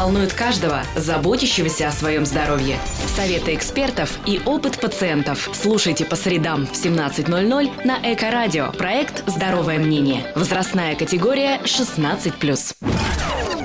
волнуют каждого, заботящегося о своем здоровье. Советы экспертов и опыт пациентов. Слушайте по средам в 17:00 на Эко-радио. Проект «Здоровое мнение». Возрастная категория 16+.